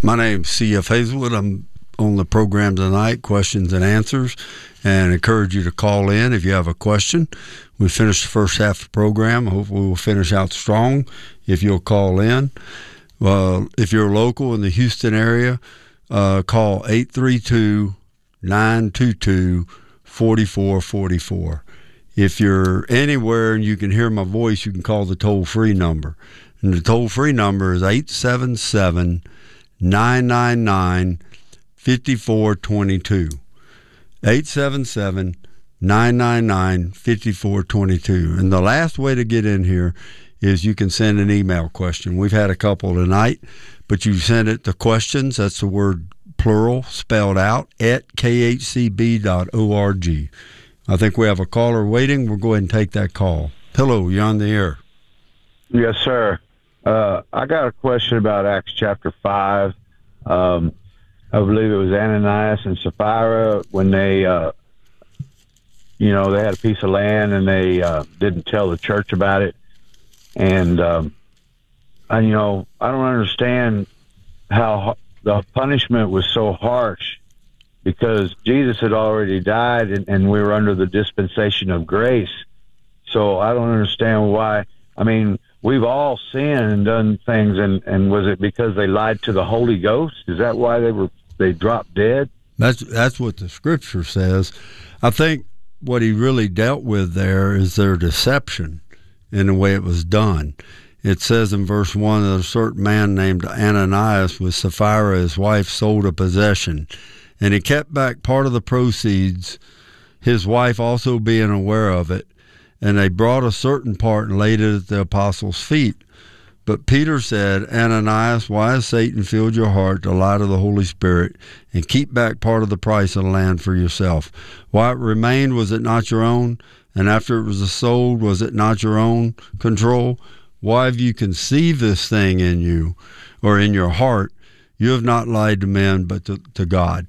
My name's C.F. Hazelwood. I'm on the program tonight, Questions and Answers, and encourage you to call in if you have a question. We finished the first half of the program. Hopefully we'll finish out strong if you'll call in. If you're local in the Houston area, call 832-922-4444. If you're anywhere and you can hear my voice, you can call the toll-free number. And the toll-free number is 877-999-5422. 877-999-5422. And the last way to get in here is you can send an email question. We've had a couple tonight, but you send it to questions, that's the word plural, spelled out, at khcb.org. I think we have a caller waiting. We'll go ahead and take that call. Hello, you're on the air. Yes, sir. I got a question about Acts chapter 5. I believe it was Ananias and Sapphira when they, they had a piece of land and they didn't tell the church about it. And, I don't understand how the punishment was so harsh, because Jesus had already died and we were under the dispensation of grace. So I don't understand why. I mean, we've all sinned and done things, and was it because they lied to the Holy Ghost? Is that why they dropped dead? That's what the Scripture says. I think what he really dealt with there is their deception in the way it was done. It says in verse 1 that a certain man named Ananias with Sapphira, his wife, sold a possession, and he kept back part of the proceeds, his wife also being aware of it. And they brought a certain part and laid it at the apostles' feet. But Peter said, Ananias, why has Satan filled your heart to lie to the Holy Spirit and keep back part of the price of the land for yourself? Why it remained, was it not your own? And after it was sold, was it not your own control? Why have you conceived this thing in you, or in your heart? You have not lied to men, but to God.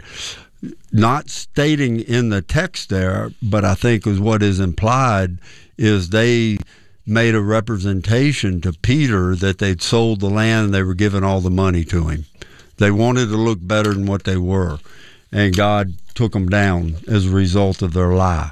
Not stating in the text there, but I think is what is implied, is they made a representation to Peter that they'd sold the land and they were giving all the money to him. They wanted to look better than what they were, and God took them down as a result of their lie.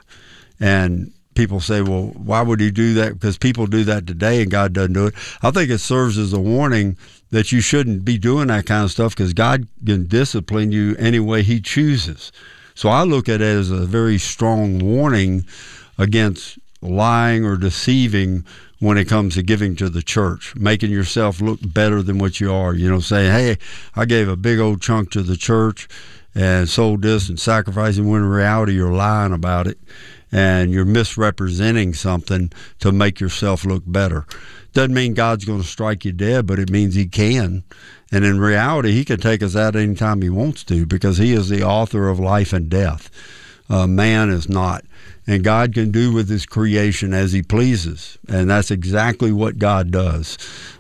And people say, well, why would he do that? Because people do that today and God doesn't do it. I think it serves as a warning that you shouldn't be doing that kind of stuff, because God can discipline you any way he chooses. So I look at it as a very strong warning against lying or deceiving when it comes to giving to the church, making yourself look better than what you are. Saying, hey, I gave a big old chunk to the church and sold this and sacrificing, when in reality you're lying about it and you're misrepresenting something to make yourself look better. Doesn't mean God's going to strike you dead, but it means he can. And in reality, he can take us out anytime he wants to, because he is the author of life and death. Man is not. And God can do with his creation as he pleases. And that's exactly what God does.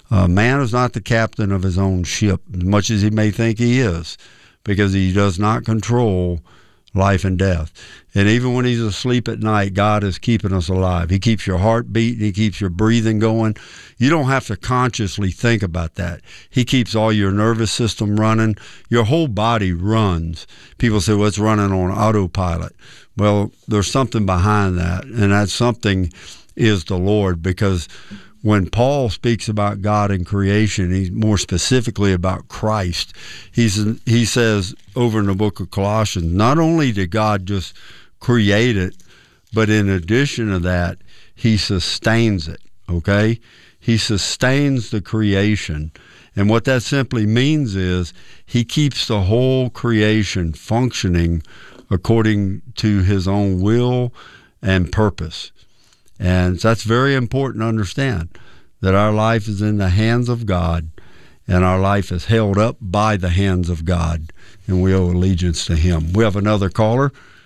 Man is not the captain of his own ship, as much as he may think he is, because he does not control life and death. And even when he's asleep at night, God is keeping us alive. He keeps your heart beating. He keeps your breathing going. You don't have to consciously think about that. He keeps all your nervous system running. Your whole body runs. People say, well, it's running on autopilot. Well, there's something behind that, and that something is the Lord, because when Paul speaks about God and creation, he's more specifically about Christ. He says over in the book of Colossians, not only did God just create it, but in addition to that, he sustains it, okay? He sustains the creation. And what that simply means is he keeps the whole creation functioning according to his own will and purpose. And that's very important to understand, that our life is in the hands of God, and our life is held up by the hands of God, and we owe allegiance to him. We have another caller.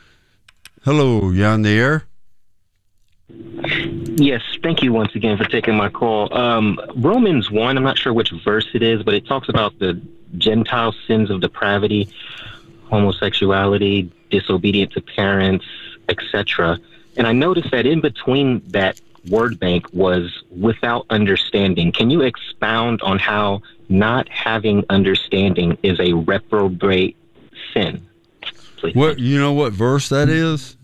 Hello, you on the air? Yes, thank you once again for taking my call. Romans 1, I'm not sure which verse it is, but it talks about the Gentile sins of depravity, homosexuality, disobedience to parents, etc. And I noticed that in between that word bank was without understanding. Can you expound on how not having understanding is a reprobate sin. Please. What, you know what verse that is?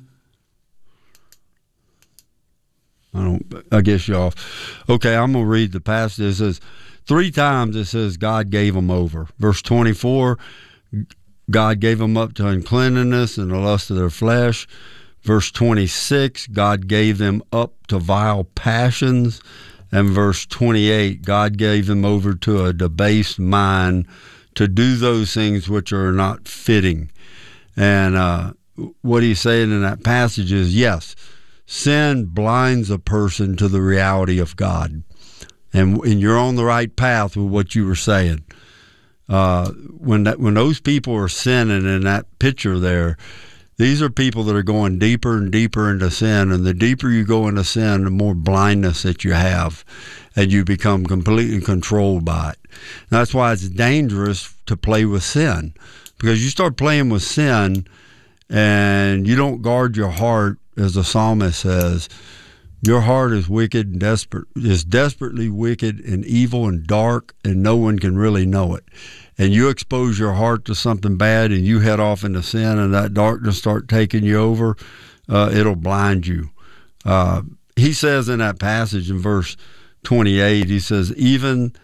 I guess y'all. Okay, I'm going to read the passage. It says, 3 times it says God gave them over. Verse 24, God gave them up to uncleanness and the lust of their flesh. Verse 26, God gave them up to vile passions. And verse 28, God gave them over to a debased mind to do those things which are not fitting. And what he's saying in that passage is, yes, sin blinds a person to the reality of God. And you're on the right path with what you were saying. When those people are sinning in that picture there, these are people that are going deeper and deeper into sin, and the deeper you go into sin, the more blindness that you have, and you become completely controlled by it. And that's why it's dangerous to play with sin, because you start playing with sin and you don't guard your heart, as the psalmist says. Your heart is wicked and desperately wicked and evil and dark, and no one can really know it. And you expose your heart to something bad, and you head off into sin, and that darkness start taking you over, it'll blind you. He says in that passage in verse 28, he says, even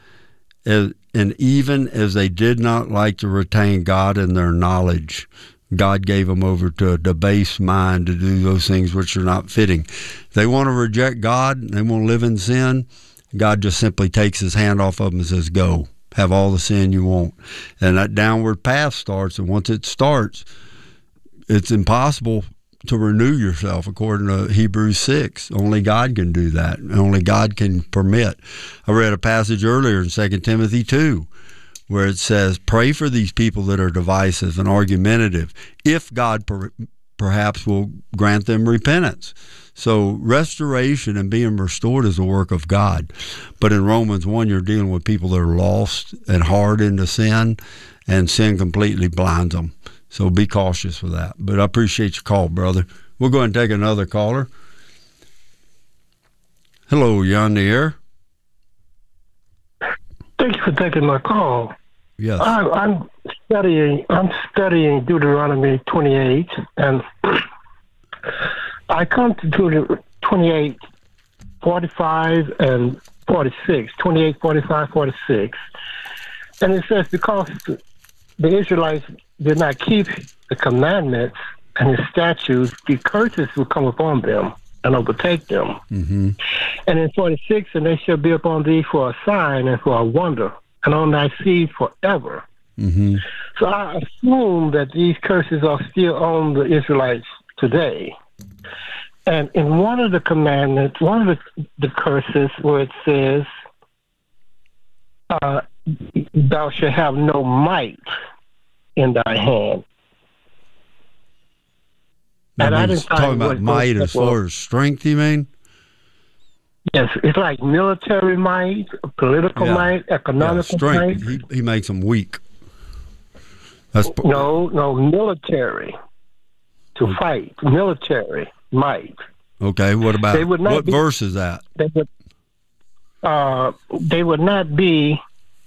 as they did not like to retain God in their knowledge, God gave them over to a debased mind to do those things which are not fitting. They want to reject God, they want to live in sin. God just simply takes his hand off of them and says, go, have all the sin you want. And that downward path starts, and once it starts, it's impossible to renew yourself, according to Hebrews 6. Only God can do that. Only God can permit. I read a passage earlier in 2 Timothy 2, where it says, pray for these people that are divisive and argumentative, if God perhaps will grant them repentance. So restoration and being restored is a work of God. But in Romans 1, you're dealing with people that are lost and hard into sin, and sin completely blinds them. So be cautious with that. But I appreciate your call, brother. We'll go ahead and take another caller. Hello, you on the air? Thank you for taking my call. Yes. I'm studying Deuteronomy 28, and I come to Deuteronomy 28, 45 and 46, 28, 45, 46. And it says, because the Israelites did not keep the commandments and the statutes, the curses will come upon them and overtake them. Mm-hmm. And in 46, and they shall be upon thee for a sign and for a wonder, and on thy seed forever. Mm-hmm. So I assume that these curses are still on the Israelites today. And in one of the commandments, one of the curses where it says, thou shalt have no might in thy hand. That and I means didn't talking about might as far as strength, you mean? Yes, it's like military might, political might, economical might. He makes them weak. No, military. To fight, military might. Okay, what about what verse is that? They would not be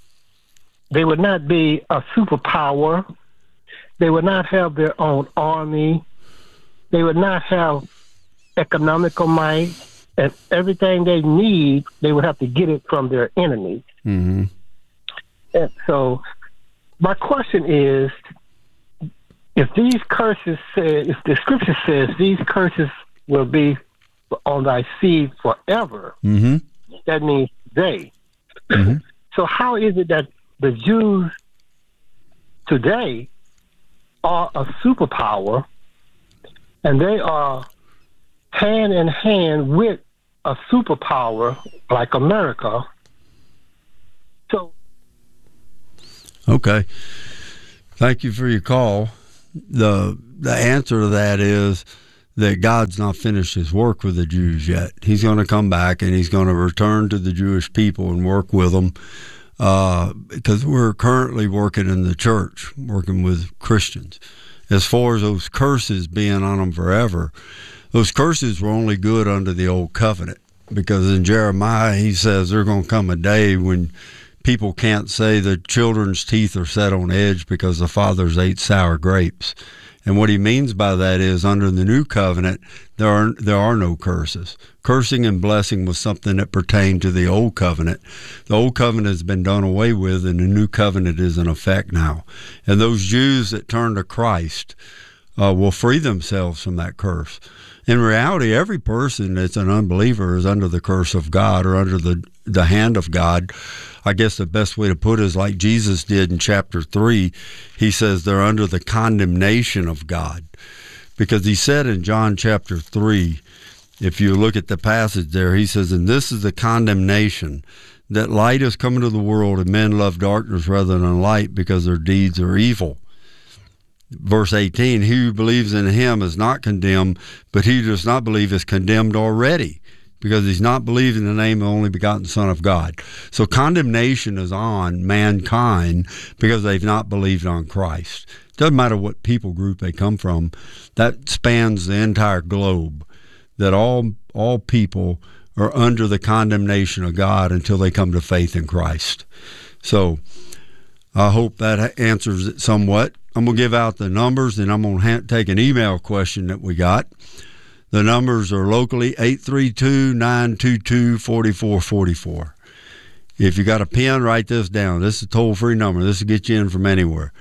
a superpower. They would not have their own army. They would not have economical might. And everything they need, they would have to get it from their enemies. Mm-hmm. And so my question is, if these curses say, if the scripture says these curses will be on thy seed forever, mm-hmm. that means they. Mm-hmm. So how is it that the Jews today are a superpower, and they are hand in hand with a superpower like America? So, okay, thank you for your call. The answer to that is that God's not finished his work with the Jews yet. He's going to come back, and he's going to return to the Jewish people and work with them, because we're currently working in the church, working with Christians. As far as those curses being on them forever, those curses were only good under the old covenant, because in Jeremiah he says there's going to come a day when people can't say the children's teeth are set on edge because the fathers ate sour grapes. And what he means by that is, under the new covenant, there are no curses. Cursing and blessing was something that pertained to the old covenant. The old covenant has been done away with, and the new covenant is in effect now. And those Jews that turn to Christ will free themselves from that curse. In reality, every person that's an unbeliever is under the curse of God, or under the hand of God. I guess the best way to put it is like Jesus did in chapter 3. He says they're under the condemnation of God. Because he said in John chapter 3, if you look at the passage there, he says, and this is the condemnation, that light has come into the world, and men love darkness rather than light because their deeds are evil. Verse 18, he who believes in him is not condemned, but he who does not believe is condemned already, because he's not believed in the name of the only begotten Son of God. So condemnation is on mankind because they've not believed on Christ. Doesn't matter what people group they come from. That spans the entire globe, that all people are under the condemnation of God until they come to faith in Christ. So I hope that answers it somewhat. I'm going to give out the numbers, and I'm going to take an email question that we got. The numbers are locally 832-922-4444. If you got a pen, write this down. This is a toll-free number. This will get you in from anywhere.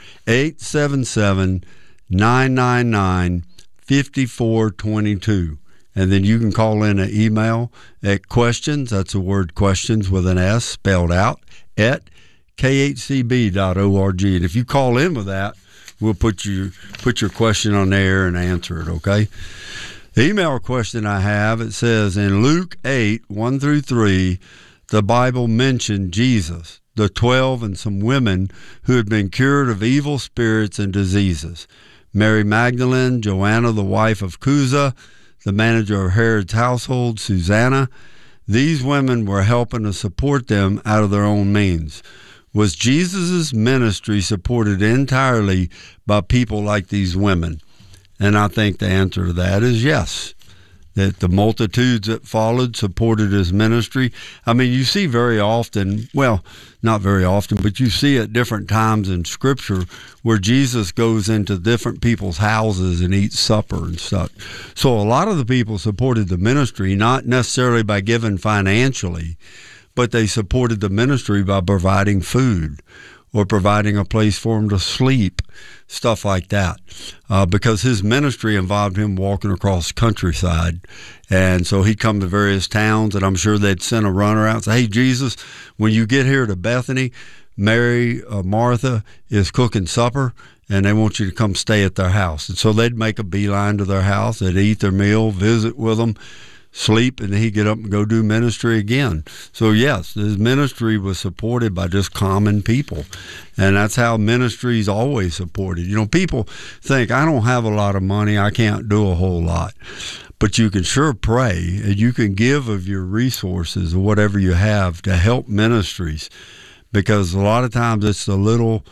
877-999-5422. And then you can call in an email at questions, that's the word questions with an S spelled out, at khcb.org. And if you call in with that, we'll put your question on there and answer it, okay? The email question I have, it says, in Luke 8, 1-3, the Bible mentioned Jesus, the 12, and some women who had been cured of evil spirits and diseases. Mary Magdalene, Joanna, the wife of Chuza, the manager of Herod's household, Susanna. These women were helping to support them out of their own means. Was Jesus' ministry supported entirely by people like these women? And I think the answer to that is yes, that the multitudes that followed supported his ministry. I mean, you see very often, well, not very often, but you see at different times in Scripture where Jesus goes into different people's houses and eats supper and stuff. So a lot of the people supported the ministry, not necessarily by giving financially, but they supported the ministry by providing food or providing a place for him to sleep, stuff like that, because his ministry involved him walking across countryside. And so he'd come to various towns, and I'm sure they'd send a runner out and say, hey, Jesus, when you get here to Bethany, Martha is cooking supper, and they want you to come stay at their house. And so they'd make a beeline to their house, they'd eat their meal, visit with them, sleep, and then he'd get up and go do ministry again. So yes, his ministry was supported by just common people, and that's how ministry is always supported. You know, people think, I don't have a lot of money, I can't do a whole lot, but you can sure pray, and you can give of your resources or whatever you have to help ministries, because a lot of times it's the little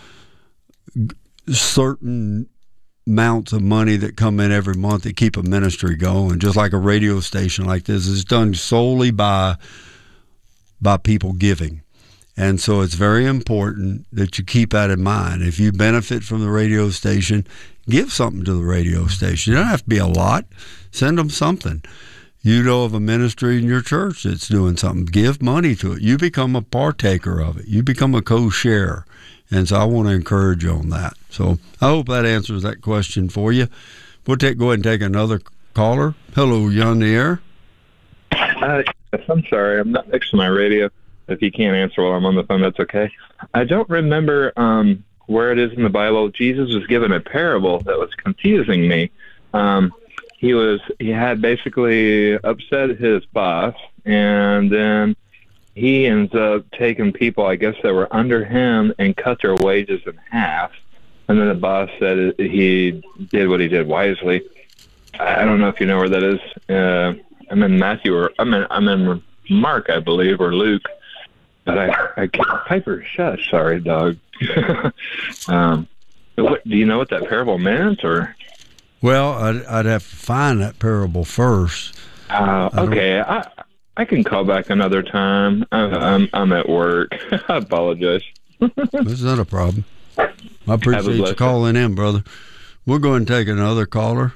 certain amounts of money that come in every month that keep a ministry going. Just like a radio station like this is done solely by people giving. And so it's very important that you keep that in mind. If you benefit from the radio station, give something to the radio station. It doesn't have to be a lot. Send them something. You know of a ministry in your church that's doing something, give money to it. You become a partaker of it. You become a co-sharer. And so I want to encourage you on that. So I hope that answers that question for you. We'll go ahead and take another caller. Hello, you on the air? I'm sorry, I'm not next to my radio. If you can't answer while I'm on the phone, that's okay. I don't remember where it is in the Bible. Jesus was given a parable that was confusing me. He had basically upset his boss, and then he ends up taking people, I guess, that were under him and cut their wages in half. And then the boss said he did what he did wisely. I don't know if you know where that is. I'm in Matthew, or I'm in Mark, I believe, or Luke. But I can't. Piper, shush. Sorry, dog. Do you know what that parable meant, or? Well, I'd have to find that parable first. Okay. I can call back another time. I'm at work. I apologize. That's not a problem. I appreciate you calling in, brother. We'll go ahead and take another caller.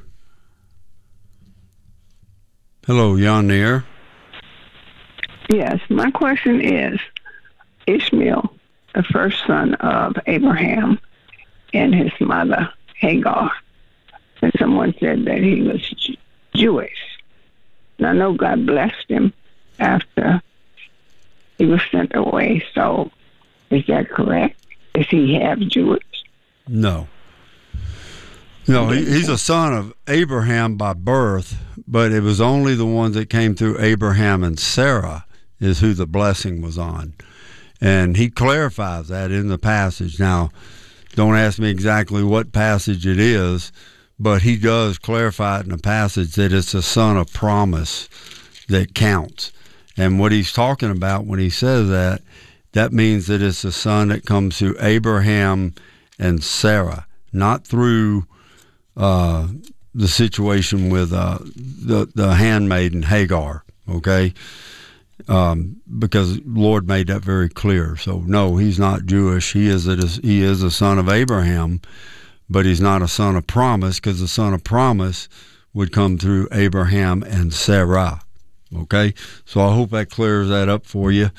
Hello, you on the air? Yes, my question is, Ishmael, the first son of Abraham and his mother, Hagar, and someone said that he was Jewish. And I know God blessed him after he was sent away, so is that correct? Is he half Jewish? No. No, he's a son of Abraham by birth, but it was only the ones that came through Abraham and Sarah is who the blessing was on. And he clarifies that in the passage. Now, don't ask me exactly what passage it is, but he does clarify it in the passage that it's a son of promise that counts. And what he's talking about when he says that, that means that it's a son that comes through Abraham and Sarah, not through the situation with the handmaiden Hagar, okay? Because Lord made that very clear. So no, he's not Jewish. He is a son of Abraham, but he's not a son of promise, because the son of promise would come through Abraham and Sarah. Okay, so I hope that clears that up for you.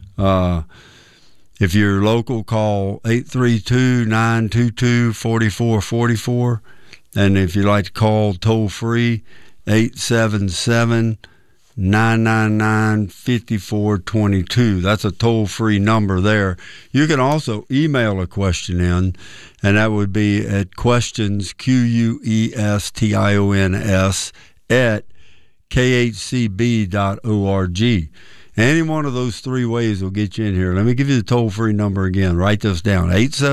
If you're local, call 832-922-4444. And if you'd like to call toll-free, 877-999-5422. That's a toll-free number there. You can also email a question in, and that would be at questions, questions, at khcb.org. Any one of those three ways will get you in here. Let me give you the toll-free number again. Write this down,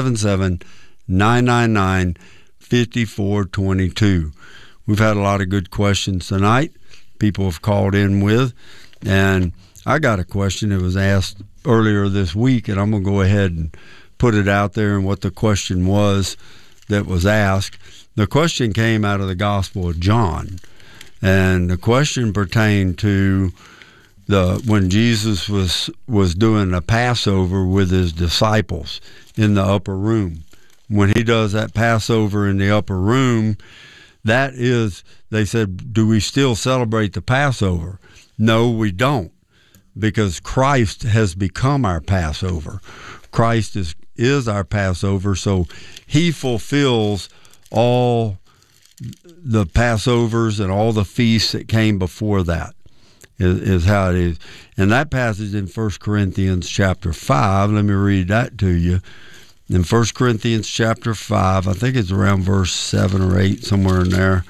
877-999-5422. We've had a lot of good questions tonight. People have called in with, and I got a question that was asked earlier this week, and I'm going to go ahead and put it out there and what the question was that was asked. The question came out of the Gospel of John, and the question pertained to when Jesus was doing the Passover with his disciples in the upper room. When he does that Passover in the upper room, that is, they said, do we still celebrate the Passover? No, we don't, because Christ has become our Passover. Christ is our Passover, so he fulfills all the Passovers and all the feasts that came before that. Is how it is. And that passage in 1 Corinthians chapter 5, let me read that to you. In 1 Corinthians chapter 5, I think it's around verse 7 or 8, somewhere in there.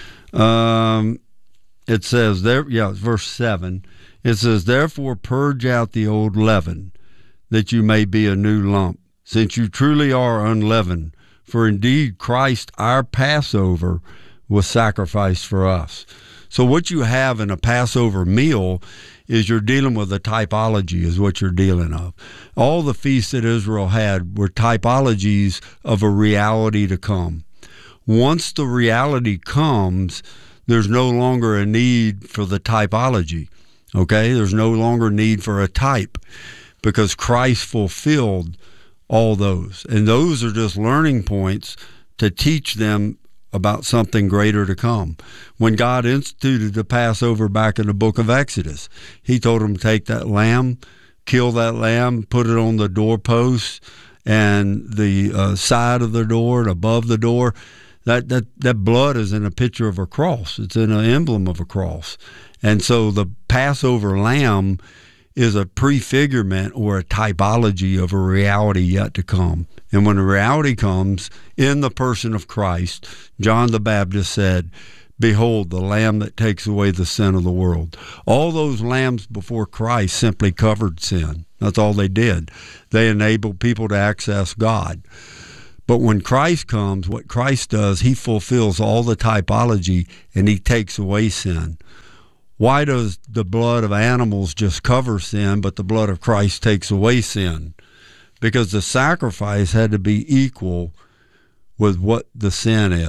It says there, it's verse 7. It says, therefore purge out the old leaven, that you may be a new lump, since you truly are unleavened. For indeed Christ our Passover was sacrificed for us. So what you have in a Passover meal is you're dealing with a typology, is what you're dealing of. All the feasts that Israel had were typologies of a reality to come. Once the reality comes, there's no longer a need for the typology, okay? There's no longer need for a type, because Christ fulfilled all those. And those are just learning points to teach them about something greater to come. When God instituted the Passover back in the book of Exodus, he told them to take that lamb, kill that lamb, put it on the doorpost and the side of the door and above the door. That blood is in a picture of a cross. It's in an emblem of a cross. And so the Passover lamb is a prefigurement or a typology of a reality yet to come. And when the reality comes in the person of Christ, John the Baptist said, behold, the Lamb that takes away the sin of the world. All those lambs before Christ simply covered sin. That's all they did. They enabled people to access God. But when Christ comes, what Christ does, he fulfills all the typology and he takes away sin. Why does the blood of animals just cover sin, but the blood of Christ takes away sin? Because the sacrifice had to be equal with what the sin is.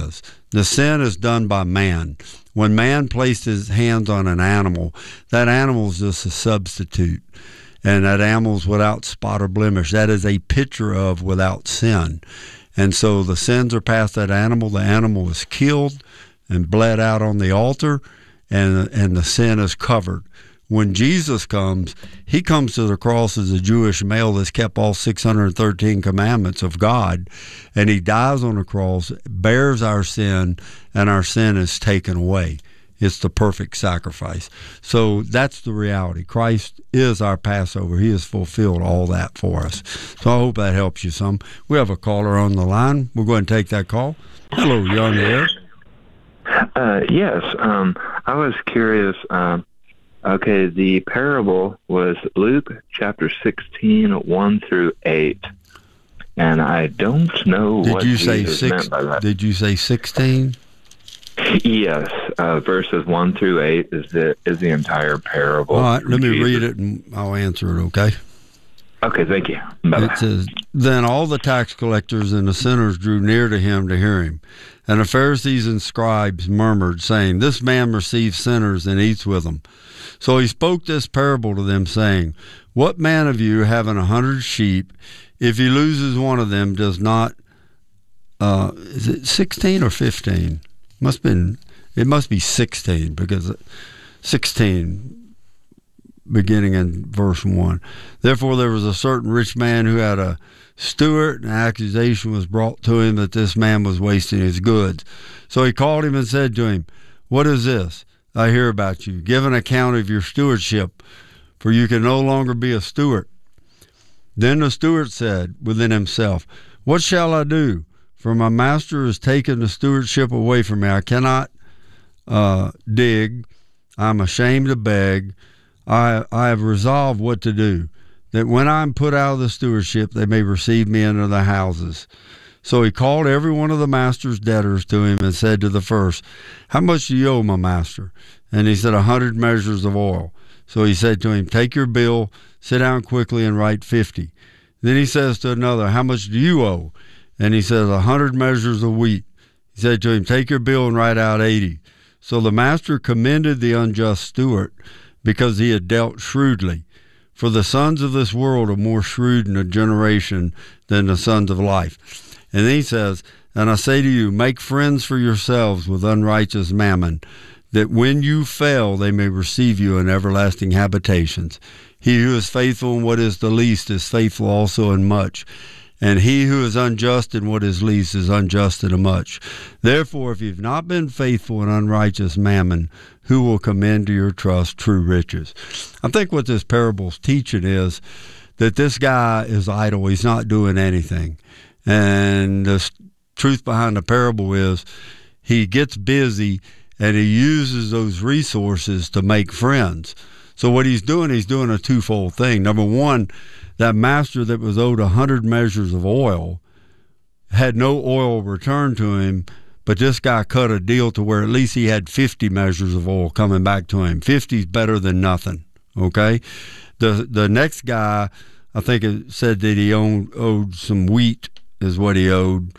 The sin is done by man. When man placed his hands on an animal, that animal is just a substitute. And that animal's without spot or blemish. That is a picture of without sin. And so the sins are past that animal. The animal is killed and bled out on the altar, and the sin is covered. When Jesus comes, he comes to the cross as a Jewish male that's kept all 613 commandments of God, and he dies on the cross, bears our sin, and our sin is taken away. It's the perfect sacrifice. So that's the reality. Christ is our Passover. He has fulfilled all that for us. So I hope that helps you some. We have a caller on the line. We're going to take that call. Hello, you're on the air. Yes. I was curious. Okay, the parable was Luke chapter 16, 1 through 8. And I don't know what Jesus meant by that. Did you say 16? Yes, verses 1 through 8 is the entire parable. All right, let me read it and I'll answer it, okay? Okay, thank you. Bye-bye. It says, Then all the tax collectors and the sinners drew near to him to hear him. And the Pharisees and scribes murmured, saying, This man receives sinners and eats with them. So he spoke this parable to them, saying, What man of you, having 100 sheep, if he loses one of them, does not, is it 16 or 15? It must be 16, because 16, beginning in verse 1. Therefore there was a certain rich man who had a steward, and accusation was brought to him that this man was wasting his goods. So he called him and said to him, What is this I hear about you? Give an account of your stewardship, for you can no longer be a steward. Then the steward said within himself, What shall I do? For my master has taken the stewardship away from me. I cannot dig. I'm ashamed to beg. I have resolved what to do, that when I'm put out of the stewardship, they may receive me into the houses. So he called every one of the master's debtors to him and said to the first, How much do you owe my master? And he said, 100 measures of oil. So he said to him, Take your bill, sit down quickly and write 50. Then he says to another, How much do you owe? And he says, 100 measures of wheat. He said to him, Take your bill and write out 80. So the master commended the unjust steward, because he had dealt shrewdly. For the sons of this world are more shrewd in a generation than the sons of life. And then he says, And I say to you, make friends for yourselves with unrighteous mammon, that when you fail, they may receive you in everlasting habitations. He who is faithful in what is the least is faithful also in much. And he who is unjust in what is least is unjust in much. Therefore, if you've not been faithful in unrighteous mammon, who will commend to your trust true riches? I think what this parable's teaching is that this guy is idle. He's not doing anything. And the truth behind the parable is he gets busy and he uses those resources to make friends. So what he's doing a twofold thing. Number one, that master that was owed 100 measures of oil had no oil returned to him, but this guy cut a deal to where at least he had 50 measures of oil coming back to him. 50 is better than nothing, okay? The next guy, I think it said that he owed some wheat is what he owed,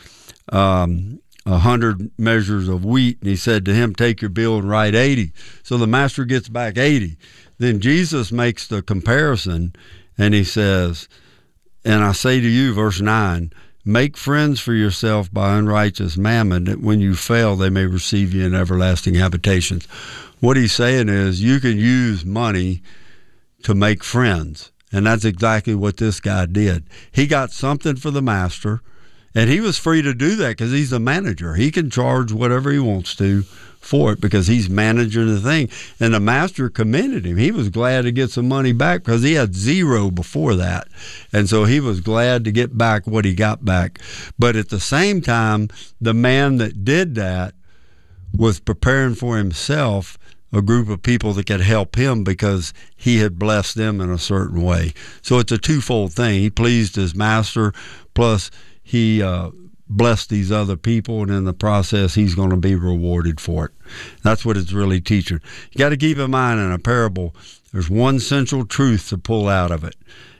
100 measures of wheat, and he said to him, Take your bill and write 80. So the master gets back 80. Then Jesus makes the comparison, and he says, And I say to you, verse 9, Make friends for yourself by unrighteous mammon, that when you fail, they may receive you in everlasting habitations. What he's saying is you can use money to make friends, and that's exactly what this guy did. He got something for the master, and he was free to do that because he's the manager. He can charge whatever he wants to for it because he's managing the thing. And the master commended him. He was glad to get some money back because he had zero before that. And so he was glad to get back what he got back. But at the same time, the man that did that was preparing for himself a group of people that could help him because he had blessed them in a certain way. So it's a twofold thing. He pleased his master, plus he blessed these other people, and in the process, he's going to be rewarded for it. That's what it's really teaching. You got to keep in mind in a parable, there's one central truth to pull out of it.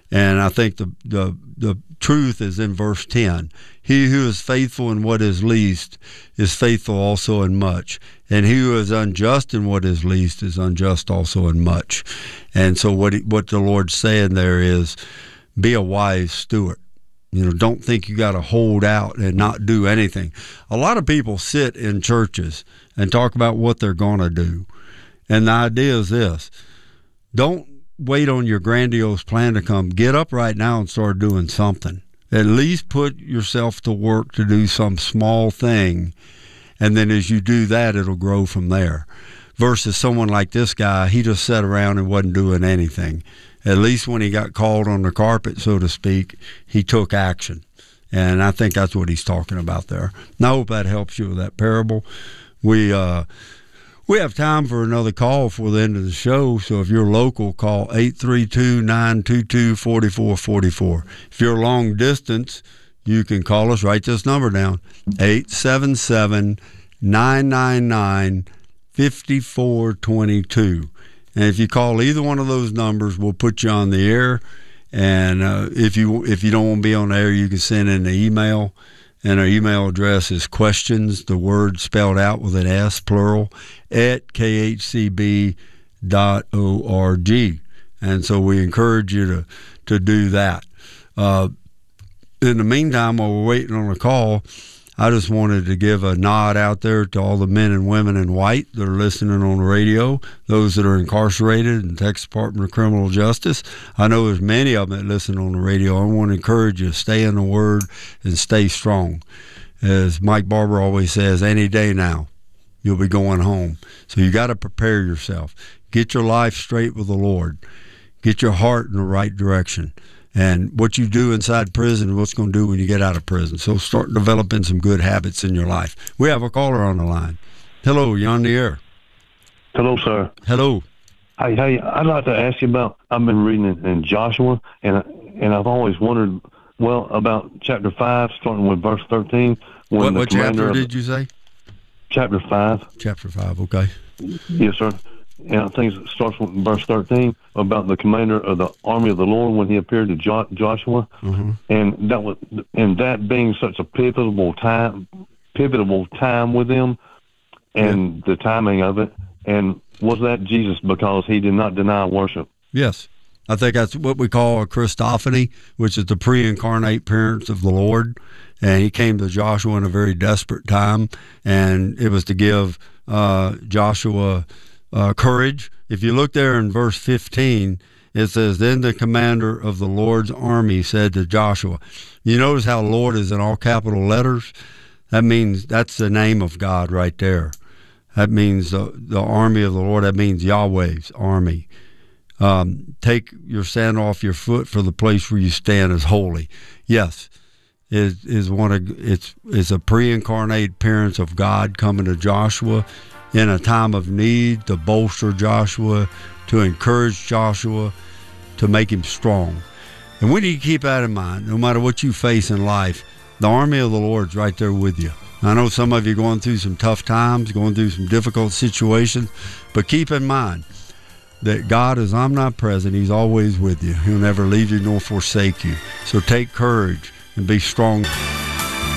And I think the truth is in verse 10. He who is faithful in what is least is faithful also in much. And he who is unjust in what is least is unjust also in much. And so what the Lord's saying there is, be a wise steward. Don't think you got to hold out and not do anything. A lot of people sit in churches and talk about what they're going to do. And the idea is this: don't wait on your grandiose plan to come. Get up right now and start doing something. At least put yourself to work to do some small thing, and then as you do that, it'll grow from there. Versus someone like this guy, he just sat around and wasn't doing anything. At least when he got called on the carpet, so to speak, he took action. And I think that's what he's talking about there. And I hope that helps you with that parable. We have time for another call for the end of the show, so if you're local, call 832-922-4444. If you're long distance, you can call us. Write this number down, 877-999-5422. And if you call either one of those numbers, we'll put you on the air. And if you don't want to be on the air, you can send in an email. And our email address is questions, the word spelled out with an S, plural, at khcb.org. And so we encourage you to do that. In the meantime, while we're waiting on a call, I just wanted to give a nod out there to all the men and women in white that are listening on the radio, those that are incarcerated in the Texas Department of Criminal Justice. I know there's many of them that listen on the radio. I want to encourage you to stay in the Word and stay strong. As Mike Barber always says, any day now, you'll be going home. So you got to prepare yourself. Get your life straight with the Lord. Get your heart in the right direction. And what you do inside prison, what's going to do when you get out of prison. So start developing some good habits in your life. We have a caller on the line. Hello, you're on the air. Hello, sir. Hello. Hey, I'd like to ask you about, I've been reading in Joshua, and I've always wondered, about chapter 5, starting with verse 13. What chapter did you say? Chapter 5. Chapter 5, okay. Yes, sir. And I think it starts with verse 13 about the commander of the army of the Lord when he appeared to Joshua, and that being such a pivotal time with him, and the timing of it. And was that Jesus because he did not deny worship? Yes. I think that's what we call a Christophany, which is the pre-incarnate appearance of the Lord. And he came to Joshua in a very desperate time, and it was to give Joshua courage. If you look there in verse 15, it says, then the commander of the Lord's army said to Joshua. You notice how Lord is in all capital letters? That means that's the name of God right there. That means the army of the Lord. That means Yahweh's army. Take your sandal off your foot, for the place where you stand is holy. Yes, it's a pre-incarnate appearance of God coming to Joshua in a time of need, to bolster Joshua, to encourage Joshua, to make him strong. And we need to keep that in mind. No matter what you face in life, the army of the Lord's right there with you. I know some of you are going through some tough times, going through some difficult situations, but keep in mind that God is omnipresent. He's always with you. He'll never leave you nor forsake you. So take courage and be strong.